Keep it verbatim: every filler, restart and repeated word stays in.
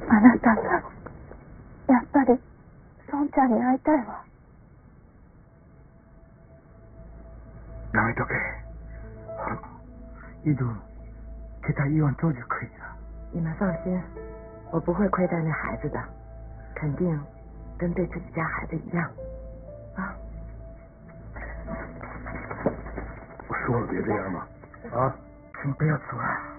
あなたがやっぱり孫ちゃんに会いたいわ。 やめとけ。一度给他一万多就可以了。 你们放心，我不会亏待那孩子的，肯定跟对自己家孩子一样啊。 我说了别这样嘛，啊，请不要走啊。